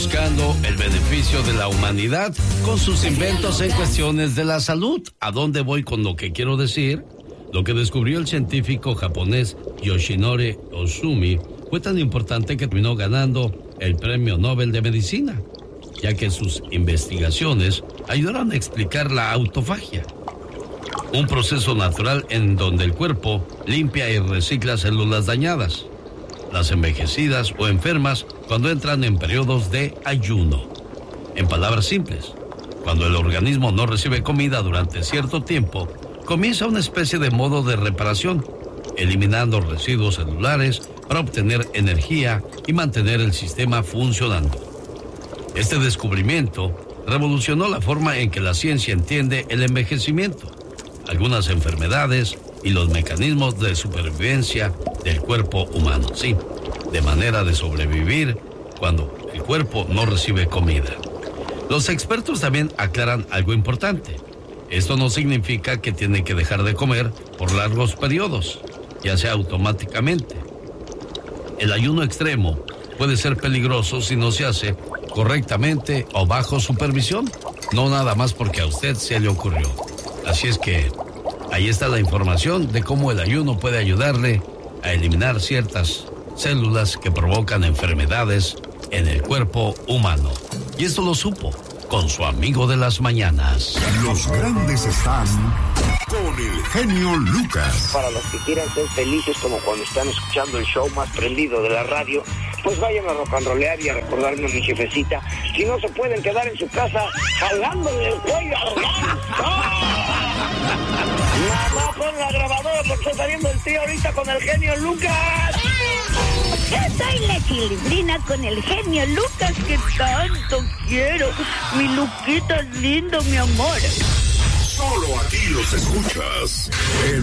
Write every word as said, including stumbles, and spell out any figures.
Buscando el beneficio de la humanidad con sus inventos en cuestiones de la salud. ¿A dónde voy con lo que quiero decir? Lo que descubrió el científico japonés Yoshinori Ohsumi fue tan importante que terminó ganando el Premio Nobel de Medicina, ya que sus investigaciones ayudaron a explicar la autofagia, un proceso natural en donde el cuerpo limpia y recicla células dañadas, las envejecidas o enfermas cuando entran en periodos de ayuno. En palabras simples, cuando el organismo no recibe comida durante cierto tiempo, comienza una especie de modo de reparación, eliminando residuos celulares para obtener energía y mantener el sistema funcionando. Este descubrimiento revolucionó la forma en que la ciencia entiende el envejecimiento, algunas enfermedades y los mecanismos de supervivencia del cuerpo humano. Sí, de manera de sobrevivir cuando el cuerpo no recibe comida. Los expertos también aclaran algo importante. Esto no significa que tiene que dejar de comer por largos periodos, ya sea automáticamente. El ayuno extremo puede ser peligroso si no se hace correctamente o bajo supervisión, no nada más porque a usted se le ocurrió. Así es que ahí está la información de cómo el ayuno puede ayudarle a eliminar ciertas células que provocan enfermedades en el cuerpo humano. Y esto lo supo con su amigo de las mañanas. Los grandes están con el genio Lucas. Para los que quieran ser felices como cuando están escuchando el show más prendido de la radio, pues vayan a rock and rollear y a recordarme a mi jefecita. Si no se pueden quedar en su casa jalándole el cuello al ganso. Mamá, pon la grabadora porque está saliendo el tío ahorita con el genio Lucas. Yo soy la Chilindrina con el genio Lucas que tanto quiero. Mi Luquita lindo, mi amor. Solo aquí los escuchas en